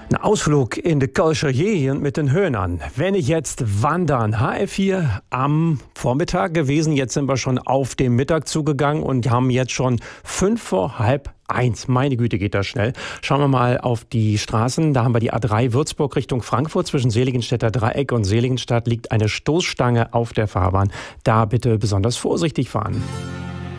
Ein Ausflug in die Kölscher Gegend mit den Höhnern. Wenn ich jetzt wandern, HR4 am Vormittag gewesen, jetzt sind wir schon auf den Mittag zugegangen und haben jetzt schon 1:55. Meine Güte, geht das schnell. Schauen wir mal auf die Straßen. Da haben wir die A3 Würzburg Richtung Frankfurt. Zwischen Seligenstädter Dreieck und Seligenstadt liegt eine Stoßstange auf der Fahrbahn. Da bitte besonders vorsichtig fahren.